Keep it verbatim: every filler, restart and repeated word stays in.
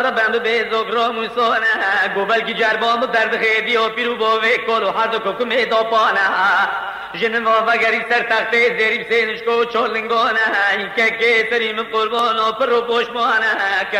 بند به زگرا موسانه گوبل کی جربام درد خیدی و پیرو باوی کل و هر دو کوکو میدا پانه جن وافگری سر تخت زریب سینش کو چولنگانه این که که سریم قربان و پر و پشمانه